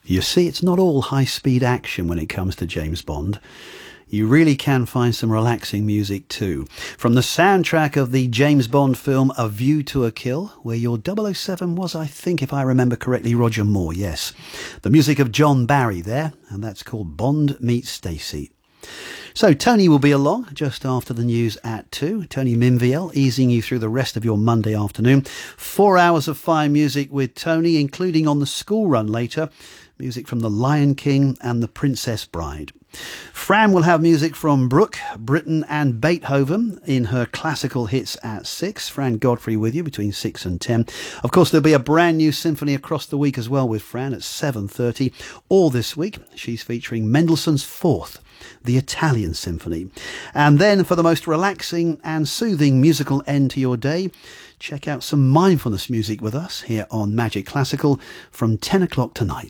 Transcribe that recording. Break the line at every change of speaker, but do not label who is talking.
You see, it's not all high-speed action when it comes to James Bond. You really can find some relaxing music too. From the soundtrack of the James Bond film A View to a Kill, where your 007 was, I think, if I remember correctly, Roger Moore, yes. The music of John Barry there, and that's called Bond Meets Stacy. So Tony will be along just after the news at 2. Tony Minviel easing you through the rest of your Monday afternoon. 4 hours of fine music with Tony, including on the school run later, music from The Lion King and The Princess Bride. Fran will have music from Brooke, Britten and Beethoven in her classical hits at 6. Fran Godfrey with you between 6 and 10. Of course, there'll be a brand new symphony across the week as well with Fran at 7:30. All this week, she's featuring Mendelssohn's Fourth, the Italian Symphony. And then for the most relaxing and soothing musical end to your day, check out some mindfulness music with us here on Magic Classical from 10 o'clock tonight.